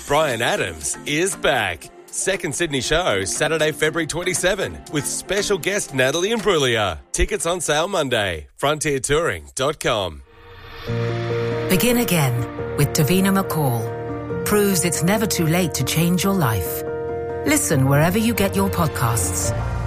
Bryan Adams is back. Second Sydney show, Saturday, February 27, with special guest Natalie Imbruglia. Tickets on sale Monday. FrontierTouring.com. Begin again with Davina McCall. Proves it's never too late to change your life. Listen wherever you get your podcasts.